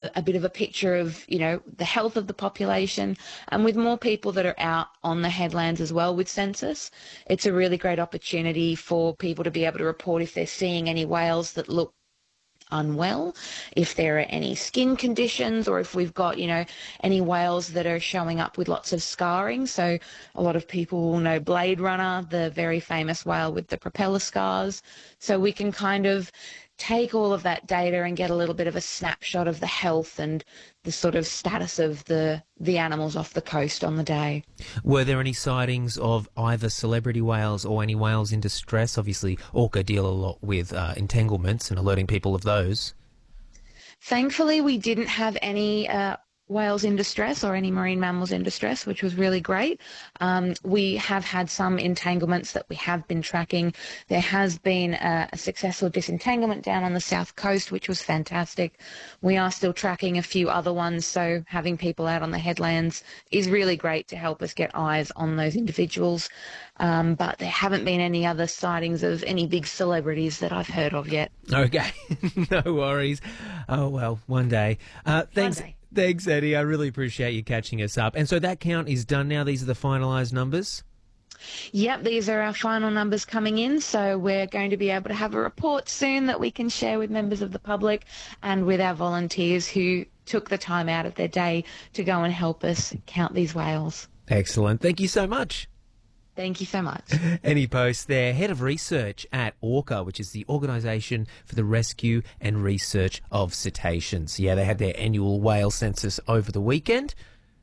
a bit of a picture of, the health of the population. And with more people that are out on the headlands as well with census, it's a really great opportunity for people to be able to report if they're seeing any whales that look unwell, if there are any skin conditions, or if we've got, any whales that are showing up with lots of scarring. So a lot of people will know Blade Runner, the very famous whale with the propeller scars. So we can kind of take all of that data and get a little bit of a snapshot of the health and the sort of status of the animals off the coast on the day. Were there any sightings of either celebrity whales or any whales in distress? Obviously, Orca deal a lot with entanglements and alerting people of those. Thankfully, we didn't have any whales in distress or any marine mammals in distress, which was really great. We have had some entanglements that we have been tracking. There has been a successful disentanglement down on the south coast, which was fantastic. We are still tracking a few other ones, so having people out on the headlands is really great to help us get eyes on those individuals. But there haven't been any other sightings of any big celebrities that I've heard of yet. Okay, no worries. Oh, well, one day. Thanks. One day. Thanks, Eddie. I really appreciate you catching us up. And so that count is done now. These are the finalised numbers? Yep, these are our final numbers coming in. So we're going to be able to have a report soon that we can share with members of the public and with our volunteers who took the time out of their day to go and help us count these whales. Excellent. Thank you so much. Thank you so much. Annie Post there, Head of Research at Orca, which is the Organisation for the Rescue and Research of Cetaceans. Yeah, they had their annual whale census over the weekend.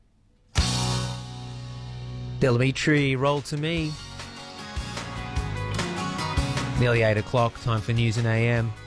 Delamitri, roll to me. Nearly 8 o'clock, time for News and AM.